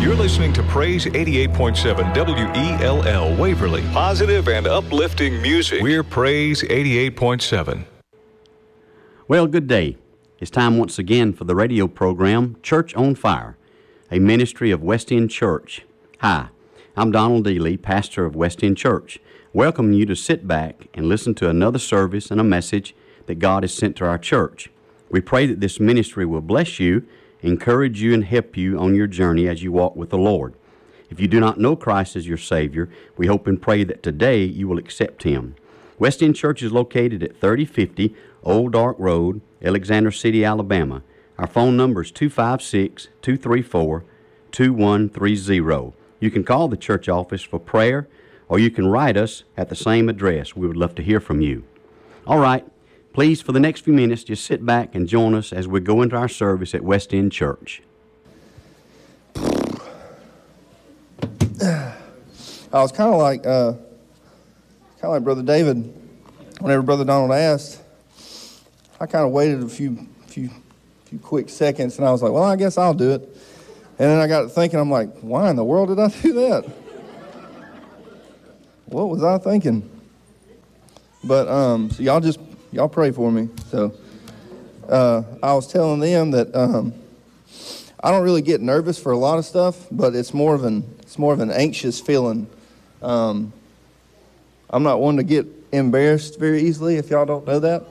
You're listening to Praise 88.7 WELL Waverly. Positive and uplifting music. We're Praise 88.7. Well, good day. It's time once again for the radio program Church on Fire, a ministry of West End Church. Hi, I'm Donald Dealey, pastor of West End Church, welcoming you to sit back and listen to another service and a message that God has sent to our church. We pray that this ministry will bless you, encourage you, and help you on your journey as you walk with the Lord. If you do not know Christ as your Savior, we hope and pray that today you will accept Him. West End Church is located at 3050 Old Dark Road, Alexander City, Alabama. Our phone number is 256-234-2130. You can call the church office for prayer, or you can write us at the same address. We would love to hear from you. All right. Please, for the next few minutes, just sit back and join us as we go into our service at West End Church. I was kind of like Brother David. Whenever Brother Donald asked, I kind of waited a few quick seconds, and I was like, well, I guess I'll do it. And then I got to thinking, I'm like, why in the world did I do that? What was I thinking? But so y'all pray for me. So I was telling them that I don't really get nervous for a lot of stuff, but it's more of an anxious feeling. I'm not one to get embarrassed very easily, if y'all don't know that.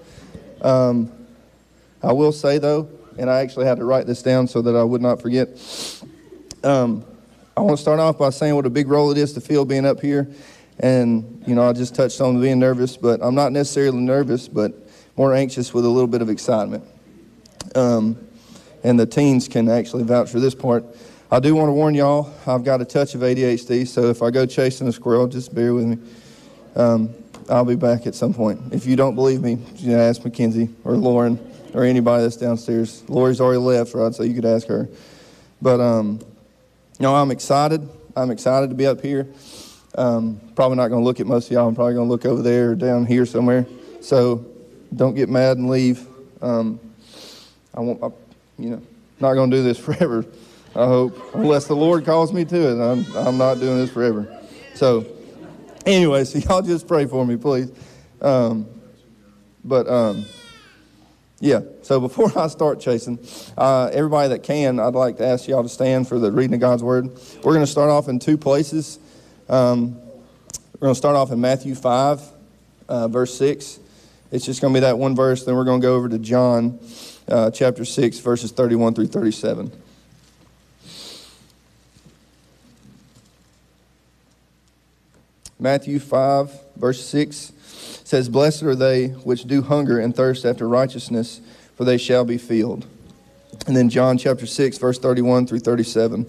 I will say though, and I actually had to write this down so that I would not forget. I want to start off by saying what a big role it is to feel being up here. And, you know, I just touched on being nervous, but I'm not necessarily nervous, but more anxious with a little bit of excitement. And the teens can actually vouch for this part. I do want to warn y'all, I've got a touch of ADHD, so if I go chasing a squirrel, just bear with me. I'll be back at some point. If you don't believe me, you know, ask Mackenzie or Lauren or anybody that's downstairs. Lori's already left, right, so you could ask her. But, you know, I'm excited. I'm excited to be up here. Probably not going to look at most of y'all. I'm probably going to look over there or down here somewhere. So don't get mad and leave. Not going to do this forever, I hope, unless the Lord calls me to it. I'm not doing this forever. So anyway, so y'all just pray for me, please. Yeah, so before I start chasing, everybody that can, I'd like to ask y'all to stand for the reading of God's Word. We're going to start off in two places. We're going to start off in Matthew 5, verse 6. It's just going to be that one verse. Then we're going to go over to John chapter 6, verses 31 through 37. Matthew 5, verse 6 says, "Blessed are they which do hunger and thirst after righteousness, for they shall be filled." And then John chapter 6, verse 31 through 37.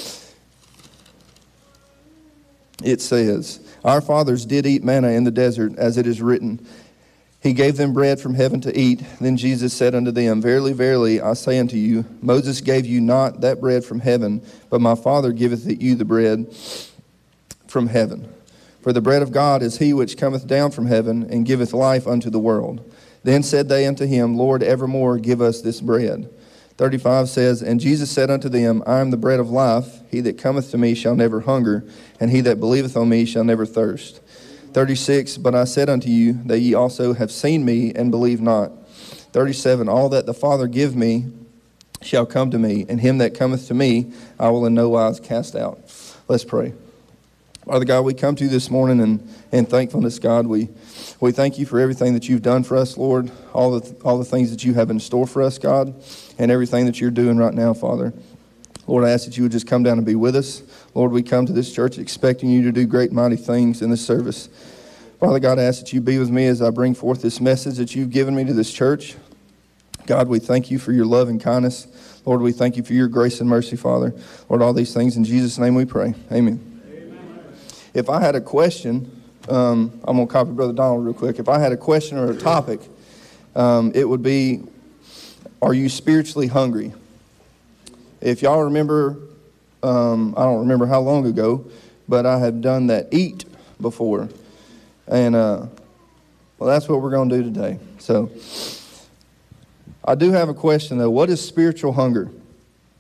It says, "Our fathers did eat manna in the desert, as it is written, He gave them bread from heaven to eat. Then Jesus said unto them, Verily, verily, I say unto you, Moses gave you not that bread from heaven, but my Father giveth you the bread from heaven. For the bread of God is he which cometh down from heaven, and giveth life unto the world. Then said they unto him, Lord, evermore give us this bread. 35 says, "And Jesus said unto them, I am the bread of life. He that cometh to me shall never hunger, and he that believeth on me shall never thirst." 36, "But I said unto you, that ye also have seen me, and believe not." 37, "All that the Father give me shall come to me, and him that cometh to me I will in no wise cast out." Let's pray. Father God, we come to you this morning in thankfulness, God. We thank you for everything that you've done for us, Lord, all the things that you have in store for us, God, and everything that you're doing right now, Father. Lord, I ask that you would just come down and be with us. Lord, we come to this church expecting you to do great, mighty things in this service. Father God, I ask that you be with me as I bring forth this message that you've given me to this church. God, we thank you for your love and kindness. Lord, we thank you for your grace and mercy, Father. Lord, all these things in Jesus' name we pray. Amen. If I had a question, I'm going to copy Brother Donald real quick. If I had a question or a topic, it would be, are you spiritually hungry? If y'all remember, I don't remember how long ago, but I had done that eat before. And, well, that's what we're going to do today. So, I do have a question, though. What is spiritual hunger?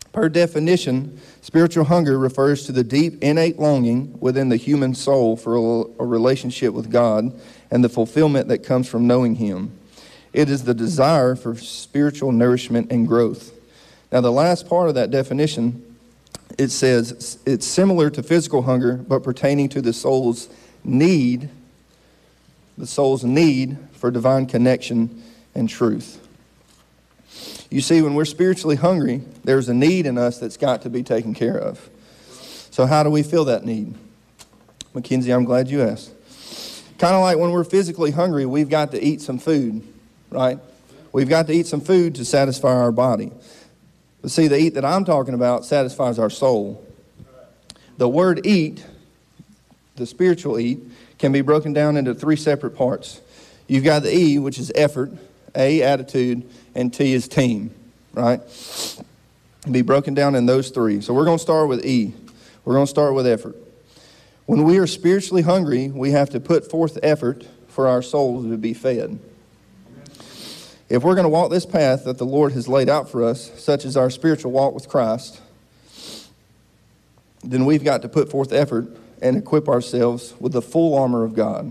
Per definition, spiritual hunger refers to the deep, innate longing within the human soul for a relationship with God and the fulfillment that comes from knowing Him. It is the desire for spiritual nourishment and growth. Now, the last part of that definition, it says it's similar to physical hunger, but pertaining to the soul's need for divine connection and truth. You see, when we're spiritually hungry, there's a need in us that's got to be taken care of. So how do we fill that need? Mackenzie, I'm glad you asked. Kind of like when we're physically hungry, we've got to eat some food, right? We've got to eat some food to satisfy our body. But see, the eat that I'm talking about satisfies our soul. The word eat, the spiritual eat, can be broken down into three separate parts. You've got the E, which is effort, A, attitude, and T is team, right? It'll be broken down in those three. So we're going to start with E. We're going to start with effort. When we are spiritually hungry, we have to put forth effort for our souls to be fed. If we're going to walk this path that the Lord has laid out for us, such as our spiritual walk with Christ, then we've got to put forth effort and equip ourselves with the full armor of God.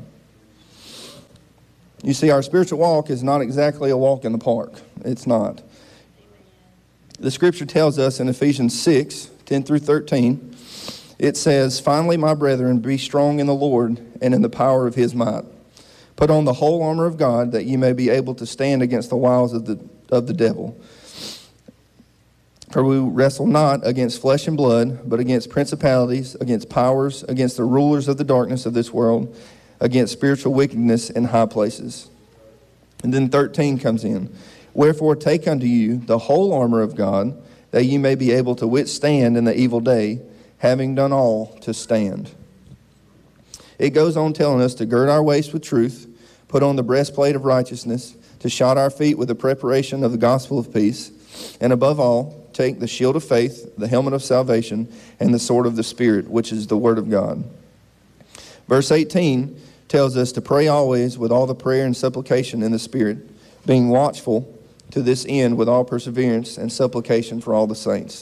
You see, our spiritual walk is not exactly a walk in the park. It's not. The scripture tells us in Ephesians 6, 10 through 13, it says, "Finally, my brethren, be strong in the Lord and in the power of His might. Put on the whole armor of God, that ye may be able to stand against the wiles of the devil. For we wrestle not against flesh and blood, but against principalities, against powers, against the rulers of the darkness of this world, against spiritual wickedness in high places." And then 13 comes in. "Wherefore take unto you the whole armor of God, that ye may be able to withstand in the evil day, having done all to stand." It goes on telling us to gird our waist with truth, put on the breastplate of righteousness, to shod our feet with the preparation of the gospel of peace, and above all, take the shield of faith, the helmet of salvation, and the sword of the Spirit, which is the word of God. Verse 18 tells us to pray always with all the prayer and supplication in the Spirit, being watchful to this end with all perseverance and supplication for all the saints.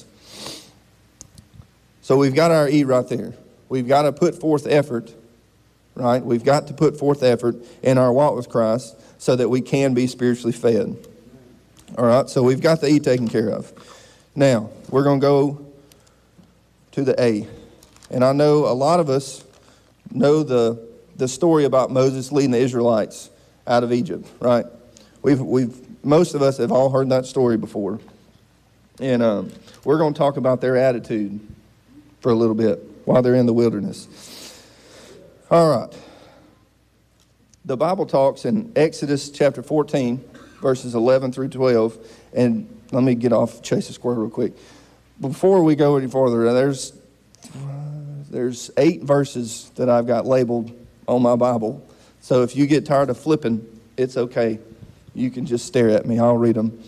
So we've got our E right there. We've got to put forth effort, right? We've got to put forth effort in our walk with Christ so that we can be spiritually fed. All right, so we've got the E taken care of. Now, we're going to go to the A. And I know a lot of us know the story about Moses leading the Israelites out of Egypt, right? Most of us have all heard that story before. And we're going to talk about their attitude for a little bit while they're in the wilderness. All right. The Bible talks in Exodus chapter 14, verses 11 through 12. And let me get off Chase the Square real quick. Before we go any farther, there's 8 verses that I've got labeled on my Bible. So if you get tired of flipping, it's okay. You can just stare at me. I'll read them.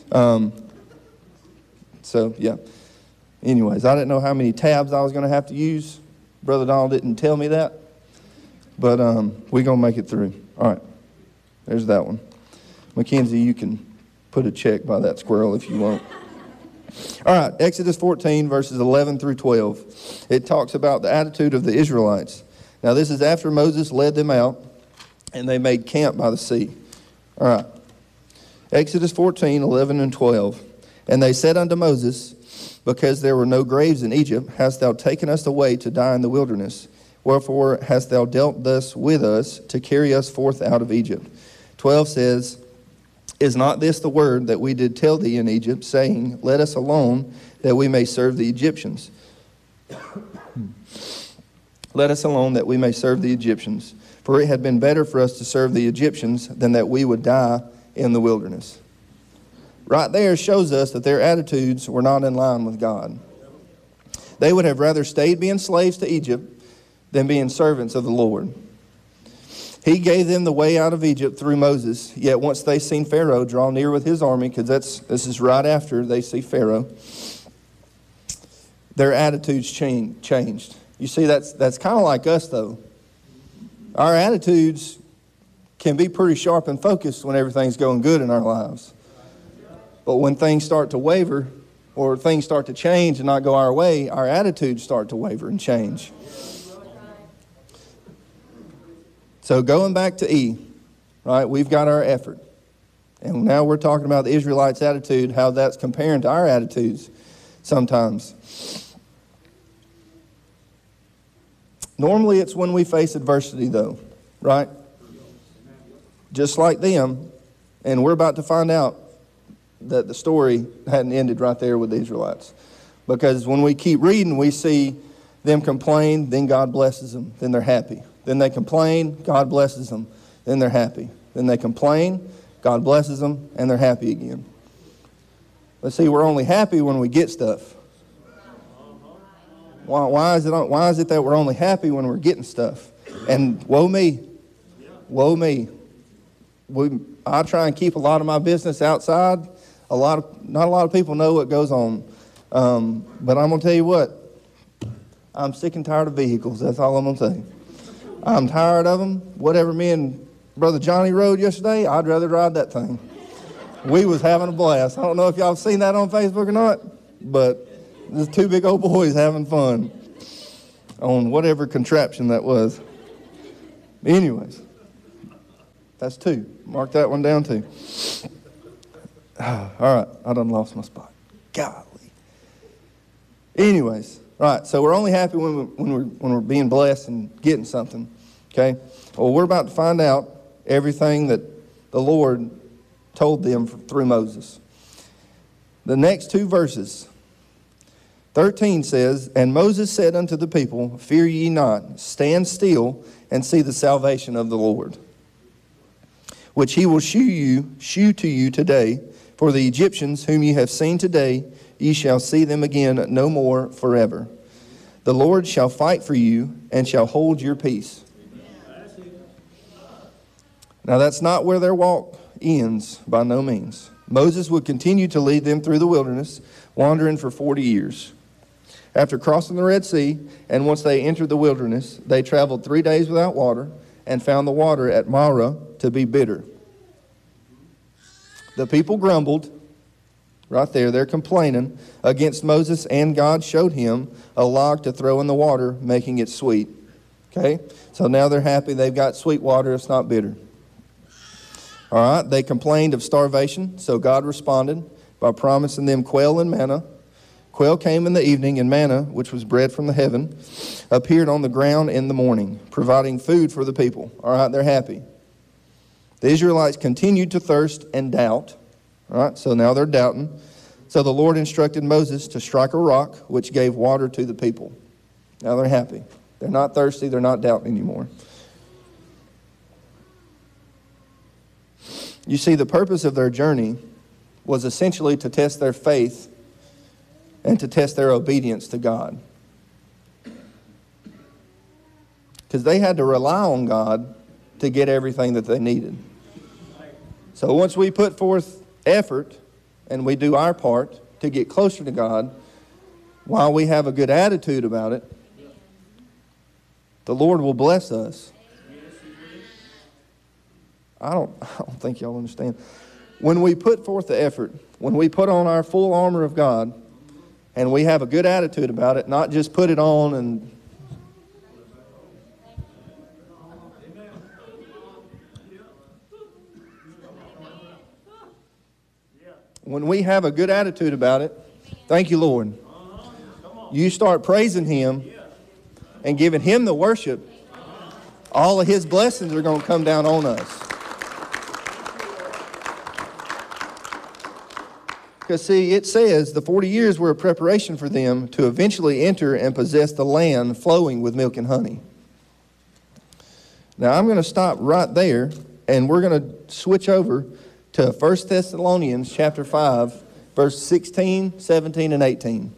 So, yeah. Anyways, I didn't know how many tabs I was going to have to use. Brother Donald didn't tell me that. But we're going to make it through. All right. There's that one. Mackenzie, you can put a check by that squirrel if you want. All right. Exodus 14, verses 11 through 12. It talks about the attitude of the Israelites. Now, this is after Moses led them out, and they made camp by the sea. All right. Exodus 14, 11 and 12. "And they said unto Moses, Because there were no graves in Egypt, hast thou taken us away to die in the wilderness? Wherefore hast thou dealt thus with us, to carry us forth out of Egypt?" 12 says, "Is not this the word that we did tell thee in Egypt, saying, Let us alone, that we may serve the Egyptians? Let us alone, that we may serve the Egyptians. For it had been better for us to serve the Egyptians than that we would die in the wilderness." Right there shows us that their attitudes were not in line with God. They would have rather stayed being slaves to Egypt than being servants of the Lord. He gave them the way out of Egypt through Moses, yet once they seen Pharaoh draw near with his army, because this is right after they see Pharaoh, their attitudes changed. You see, that's kind of like us, though. Our attitudes can be pretty sharp and focused when everything's going good in our lives. But when things start to waver, or things start to change and not go our way, our attitudes start to waver and change. So going back to E, right, we've got our effort. And now we're talking about the Israelites' attitude, how that's comparing to our attitudes sometimes. Normally it's when we face adversity, though, right? Just like them, and we're about to find out that the story hadn't ended right there with the Israelites. Because when we keep reading, we see them complain, then God blesses them, then they're happy. Then they complain, God blesses them, then they're happy. Then they complain, God blesses them, and they're happy again. Let's see, we're only happy when we get stuff. Why is it that we're only happy when we're getting stuff? And woe me. Woe me. I try and keep a lot of my business outside. Not a lot of people know what goes on. But I'm going to tell you what. I'm sick and tired of vehicles. That's all I'm going to say. I'm tired of them. Whatever me and Brother Johnny rode yesterday, I'd rather ride that thing. We was having a blast. I don't know if y'all seen that on Facebook or not, but there's two big old boys having fun on whatever contraption that was. Anyways, that's two. Mark that one down too. All right, I done lost my spot. Golly. Anyways, right. So we're only happy when we're being blessed and getting something. Okay. Well, we're about to find out everything that the Lord told them through Moses. The next two verses. 13 says, "And Moses said unto the people, Fear ye not, stand still, and see the salvation of the Lord, which he will shew to you today. For the Egyptians whom ye have seen today, ye shall see them again no more forever. The Lord shall fight for you, and shall hold your peace." Now that's not where their walk ends, by no means. Moses would continue to lead them through the wilderness, wandering for 40 years. After crossing the Red Sea, and once they entered the wilderness, they traveled 3 days without water, and found the water at Marah to be bitter. The people grumbled. Right there, they're complaining against Moses, and God showed him a log to throw in the water, making it sweet. Okay? So now they're happy. They've got sweet water. It's not bitter. All right, they complained of starvation, so God responded by promising them quail and manna. Quail came in the evening, and manna, which was bread from the heaven, appeared on the ground in the morning, providing food for the people. All right, they're happy. The Israelites continued to thirst and doubt. All right, so now they're doubting. So the Lord instructed Moses to strike a rock, which gave water to the people. Now they're happy. They're not thirsty. They're not doubting anymore. You see, the purpose of their journey was essentially to test their faith and to test their obedience to God. Because they had to rely on God to get everything that they needed. So once we put forth effort and we do our part to get closer to God, while we have a good attitude about it, the Lord will bless us. I don't think y'all understand. When we put forth the effort, when we put on our full armor of God, and we have a good attitude about it, not just put it on and... When we have a good attitude about it, thank you, Lord. You start praising Him and giving Him the worship, all of His blessings are going to come down on us. Because see, it says the 40 years were a preparation for them to eventually enter and possess the land flowing with milk and honey. Now I'm going to stop right there, and we're going to switch over to 1 Thessalonians chapter 5, verse 16, 17, and 18.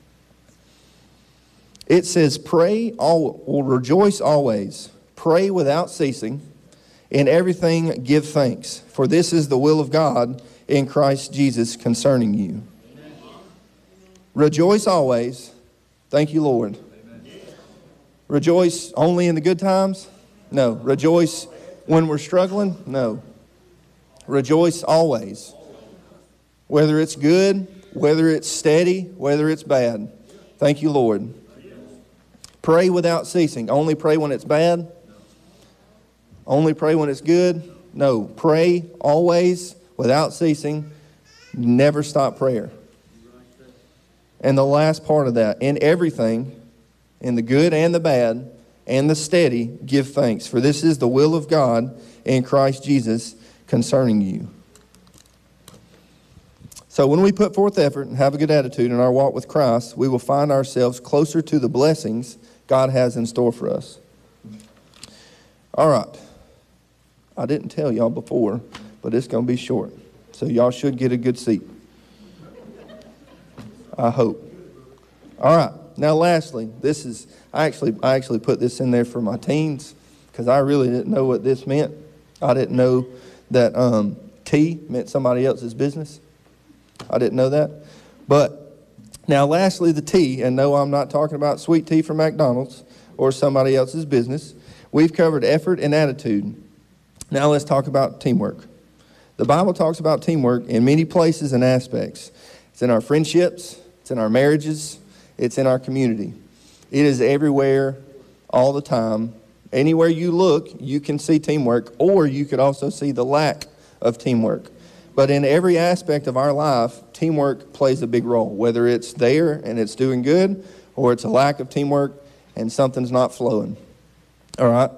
It says, rejoice always, pray without ceasing, in everything give thanks, for this is the will of God in Christ Jesus concerning you. Amen. Rejoice always. Thank you, Lord. Amen. Rejoice only in the good times? No. Rejoice when we're struggling? No. Rejoice always. Whether it's good, whether it's steady, whether it's bad. Thank you, Lord. Pray without ceasing. Only pray when it's bad? Only pray when it's good? No. Pray always without ceasing. Never stop prayer. And the last part of that, in everything, in the good and the bad, and the steady, give thanks. For this is the will of God in Christ Jesus concerning you. So when we put forth effort and have a good attitude in our walk with Christ, we will find ourselves closer to the blessings God has in store for us. All right. I didn't tell y'all before, but it's going to be short. So y'all should get a good seat. I hope. All right. Now lastly, I actually put this in there for my teens because I really didn't know what this meant. I didn't know that tea meant somebody else's business. I didn't know that. But now lastly, the tea, and no, I'm not talking about sweet tea from McDonald's or somebody else's business. We've covered effort and attitude. Now let's talk about teamwork. The Bible talks about teamwork in many places and aspects. It's in our friendships, it's in our marriages, it's in our community. It is everywhere, all the time. Anywhere you look, you can see teamwork, or you could also see the lack of teamwork. But in every aspect of our life, teamwork plays a big role, whether it's there and it's doing good, or it's a lack of teamwork and something's not flowing. All right?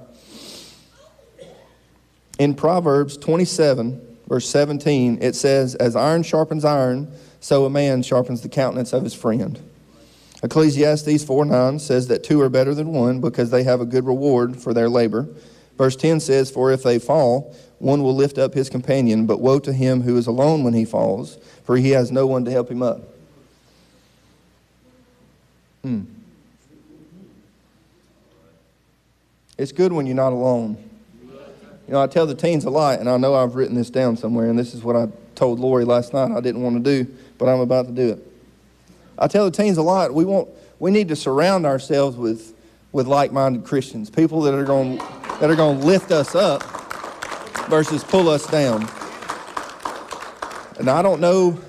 In Proverbs 27, verse 17, it says, as iron sharpens iron, so a man sharpens the countenance of his friend. Ecclesiastes 4:9 says that two are better than one because they have a good reward for their labor. Verse 10 says, for if they fall, one will lift up his companion, but woe to him who is alone when he falls, for he has no one to help him up. It's good when you're not alone. You know, I tell the teens a lot, and I know I've written this down somewhere, and this is what I told Lori last night I didn't want to do, but I'm about to do it. I tell the teens a lot, we need to surround ourselves with like-minded Christians, people that are going to lift us up versus pull us down. And I don't know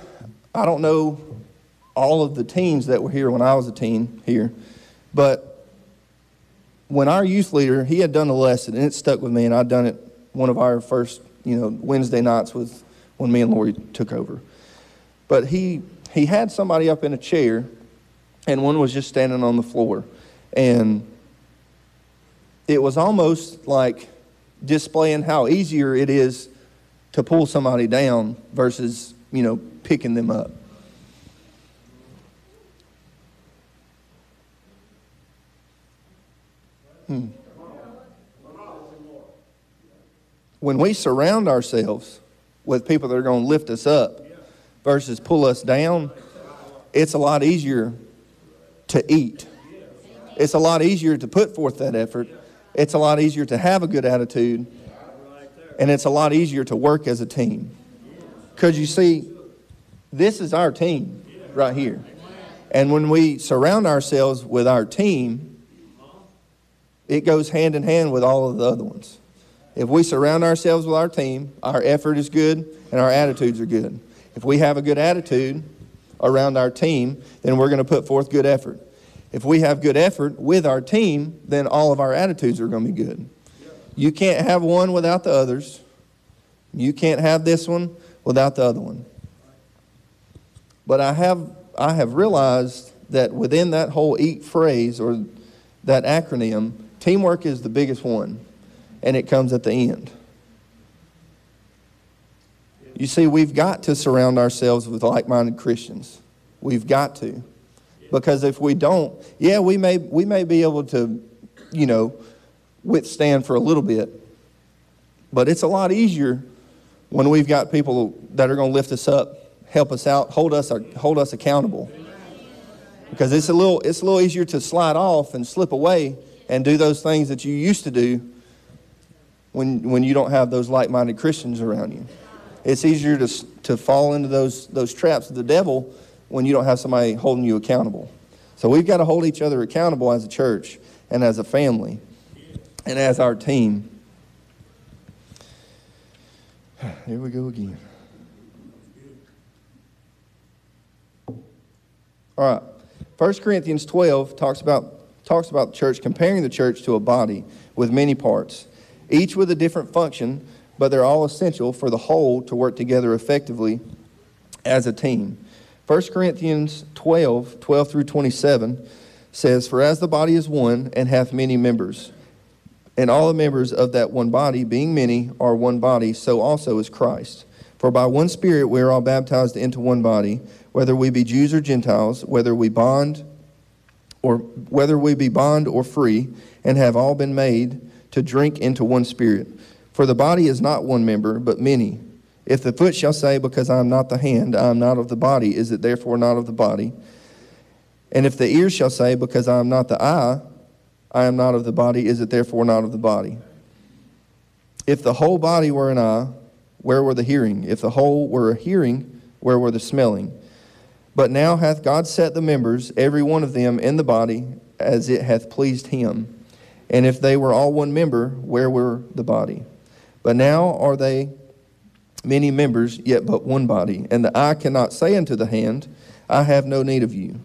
all of the teens that were here when I was a teen here, but when our youth leader, he had done a lesson, and it stuck with me, and I'd done it one of our first, Wednesday nights when me and Lori took over. But he had somebody up in a chair, and one was just standing on the floor. And it was almost like displaying how easier it is to pull somebody down versus, picking them up. When we surround ourselves with people that are going to lift us up versus pull us down, it's a lot easier to eat. It's a lot easier to put forth that effort. It's a lot easier to have a good attitude. And it's a lot easier to work as a team. Because you see, this is our team right here. And when we surround ourselves with our team, it goes hand in hand with all of the other ones. If we surround ourselves with our team, our effort is good and our attitudes are good. If we have a good attitude around our team, then we're going to put forth good effort. If we have good effort with our team, then all of our attitudes are going to be good. You can't have one without the others. You can't have this one without the other one. But I have realized that within that whole EAT phrase or that acronym, teamwork is the biggest one, and it comes at the end. You see, we've got to surround ourselves with like-minded Christians. We've got to. Because if we don't, we may be able to, withstand for a little bit. But it's a lot easier when we've got people that are going to lift us up, help us out, hold us accountable. Because it's a little easier to slide off and slip away and do those things that you used to do when you don't have those like-minded Christians around you. It's easier to fall into those traps of the devil when you don't have somebody holding you accountable. So we've got to hold each other accountable as a church and as a family and as our team. Here we go again. All right. 1 Corinthians 12 talks about the church, comparing the church to a body with many parts, each with a different function, but they're all essential for the whole to work together effectively as a team. 1 Corinthians 12 through 27 says, "For as the body is one, and hath many members, and all the members of that one body, being many, are one body, so also is Christ. For by one Spirit we are all baptized into one body, whether we be Jews or Gentiles, whether we be bond or free, and have all been made to drink into one Spirit. For the body is not one member, but many. If the foot shall say, Because I am not the hand, I am not of the body, is it therefore not of the body? And if the ear shall say, Because I am not the eye, I am not of the body, is it therefore not of the body? If the whole body were an eye, where were the hearing? If the whole were a hearing, where were the smelling? But now hath God set the members, every one of them, in the body, as it hath pleased him. And if they were all one member, where were the body? But now are they many members, yet but one body. And the eye cannot say unto the hand, I have no need of you.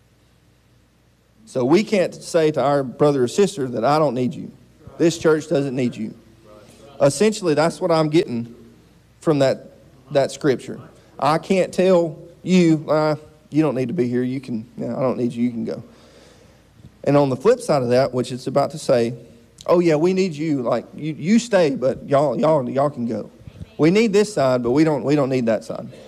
So we can't say to our brother or sister that I don't need you. This church doesn't need you. Essentially, that's what I'm getting from that scripture. I can't tell you, you don't need to be here. I don't need you. You can go. And on the flip side of that, which it's about to say, oh yeah, we need you. Like you stay, but y'all can go. We need this side, but we don't need that side.